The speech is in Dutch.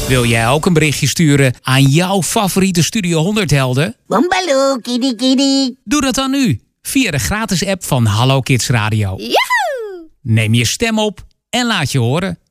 Wil jij ook een berichtje sturen aan jouw favoriete Studio 100 helden? Bombaloo, kitty kitty. Doe dat dan nu, via de gratis app van Hallo Kids Radio. Yahoo! Neem je stem op en laat je horen.